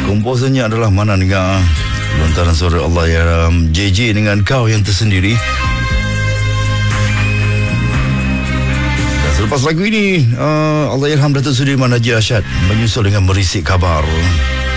Komposernya adalah Manan Nga. Lontaran suara Allahyarham JJ dengan Kau Yang Tersendiri. Dan selepas lagu ini Allahyarham Datuk Sudirman Haji Rashad menyusul dengan Merisik Khabar.